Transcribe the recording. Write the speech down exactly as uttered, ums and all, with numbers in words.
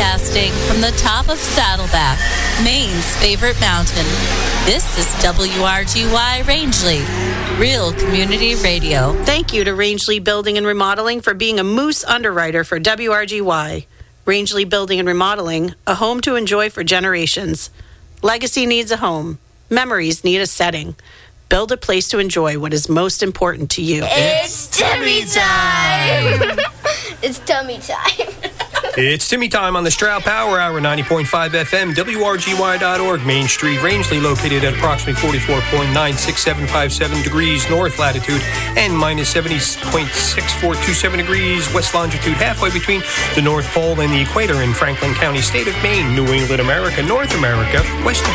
Broadcasting from the top of Saddleback, Maine's favorite mountain. This is W R G Y Rangeley, real community radio. Thank you to Rangeley Building and Remodeling for being a Moose underwriter for W R G Y. Rangeley Building and Remodeling, a home to enjoy for generations. Legacy needs a home. Memories need a setting. Build a place to enjoy what is most important to you. It's Timmy time! It's tummy time. It's Timmy time on the Stroud Power Hour, ninety point five F M, W R G Y dot org, Main Street, Rangeley, located at approximately forty-four point nine six seven five seven degrees north latitude and minus seventy point six four two seven degrees west longitude, halfway between the North Pole and the equator in Franklin County, state of Maine, New England, America, North America, West